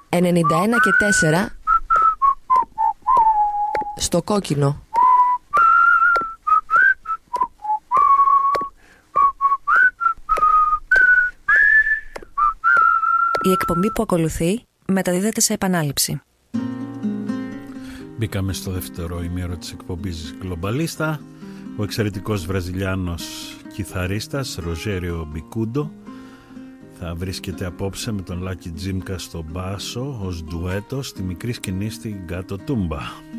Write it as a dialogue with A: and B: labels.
A: 91 και 4 στο κόκκινο.
B: Η εκπομπή που ακολουθεί μεταδίδεται σε επανάληψη.
C: Μπήκαμε στο δεύτερο ημίωρο της εκπομπής Γκλομπαλίστα. Ο εξαιρετικός βραζιλιάνος κιθαρίστας Ροζέριο Μπικούντο θα βρίσκεται απόψε με τον Λάκη Τζίμκα στο μπάσο ως ντουέτο στη μικρή σκηνή στην Γκάτο Τούμπα.